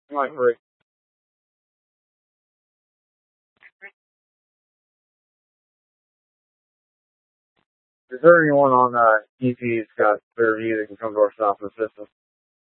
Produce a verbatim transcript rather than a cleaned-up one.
Like, Rick, is there anyone on uh, E P's got their view that can come to our stop assistance?